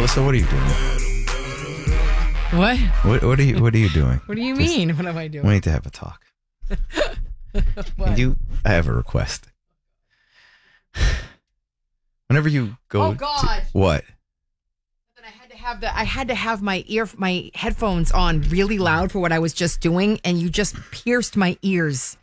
Melissa, what are you doing? What? What are you doing? What do you mean? What am I doing? We need to have a talk. What? I have a request. Whenever you go. Oh God! What? I had to have my headphones on really loud for what I was just doing, and you just pierced my ears.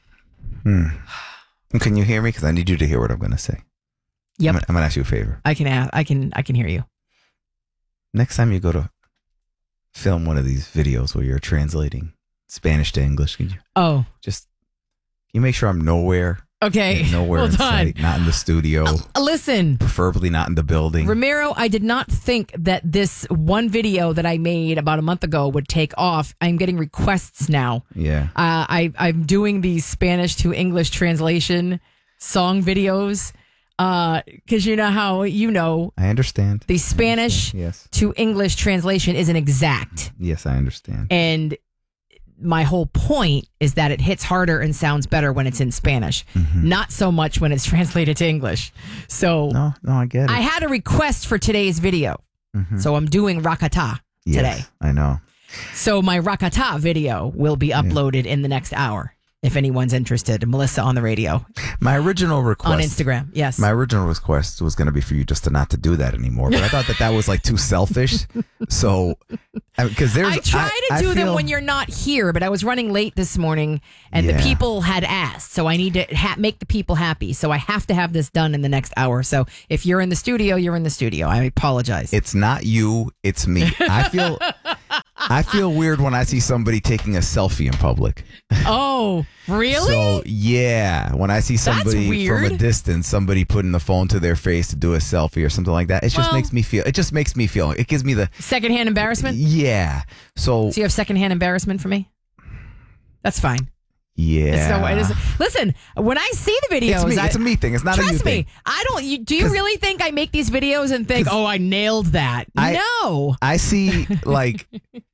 Can you hear me? Because I need you to hear what I'm going to say. Yep. I'm going to ask you a favor. I can hear you. Next time you go to film one of these videos where you're translating Spanish to English, can you you make sure I'm nowhere? Okay. Nowhere in sight, not in the studio. Listen. Preferably not in the building. Ramiro, I did not think that this one video that I made about a month ago would take off. I'm getting requests now. Yeah. I'm doing these Spanish to English translation song videos because you know how, I understand. the Spanish Yes. to English translation isn't exact. Yes, I understand. And my whole point is that it hits harder and sounds better when it's in Spanish, not so much when it's translated to English. So No, I get it. I had a request for today's video. So I'm doing Rakata today. Yes, I know. So my Rakata video will be uploaded in the next hour. If anyone's interested, Melissa on the radio My original request on Instagram. Yes. My original request was going to be for you just to not to do that anymore, but I thought that was like too selfish. So, because I try to do them when you're not here, but I was running late this morning, and the people had asked, so I need to make the people happy. So I have to have this done in the next hour. So if you're in the studio, you're in the studio. I apologize. It's not you, it's me. I feel weird when I see somebody taking a selfie in public. Oh, really? So, yeah, when I see somebody from a distance, somebody putting the phone to their face to do a selfie or something like that, it just makes me feel, it gives me the secondhand embarrassment? Yeah. So you have secondhand embarrassment for me? That's fine. Yeah. Listen, when I see the videos, it's a me thing. It's not a you thing. Trust me, I don't. Do you really think I make these videos and think, "Oh, I nailed that"? No. I see, like,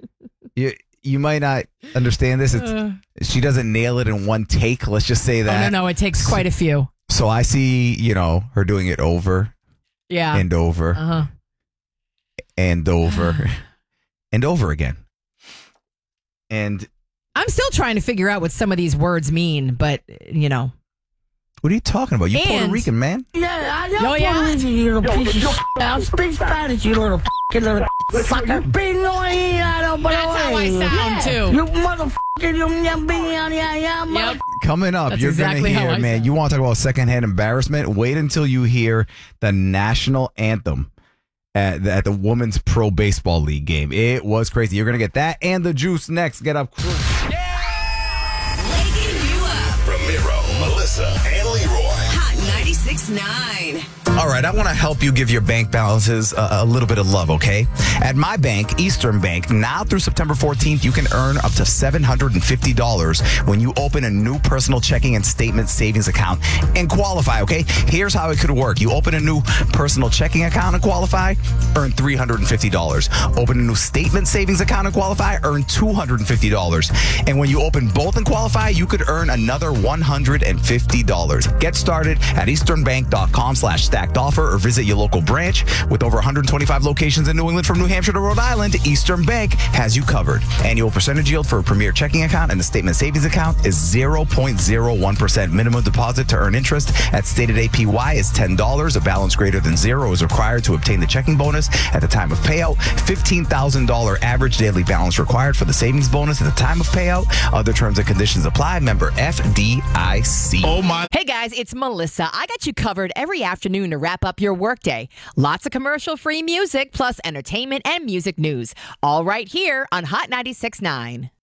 you might not understand this. She doesn't nail it in one take. Let's just say that. Oh, no, it takes quite a few. So I see, her doing it over, and over, and over, and over again, and. I'm still trying to figure out what some of these words mean, but, What are you talking about? You Puerto Rican, man? Yeah, I know Puerto Rican, you little piece of shit. I'll speak Spanish, you little little sucker. That's how I sound, too. You motherfucker. Yep. Coming up, That's you're exactly going to hear, how I man, sound. you want to talk about secondhand embarrassment? Wait until you hear the national anthem at the Women's Pro Baseball League game. It was crazy. You're going to get that and the juice next. Get up. Ramiro, Melissa, and Leroy. Hot 96.9. All right, I want to help you give your bank balances a little bit of love, okay? At my bank, Eastern Bank, now through September 14th, you can earn up to $750 when you open a new personal checking and statement savings account and qualify, okay? Here's how it could work. You open a new personal checking account and qualify, earn $350. Open a new statement savings account and qualify, earn $250. And when you open both and qualify, you could earn another $150. Get started at easternbank.com/stacked offer or visit your local branch. With over 125 locations in New England from New Hampshire to Rhode Island, Eastern Bank has you covered. Annual percentage yield for a premier checking account and the statement savings account is 0.01%. Minimum deposit to earn interest at stated APY is $10. A balance greater than zero is required to obtain the checking bonus at the time of payout. $15,000 average daily balance required for the savings bonus at the time of payout. Other terms and conditions apply. Member FDIC. Oh my. Hey guys, it's Melissa. I got you covered every afternoon to wrap up your workday. Lots of commercial-free music, plus entertainment and music news. All right here on Hot 96.9.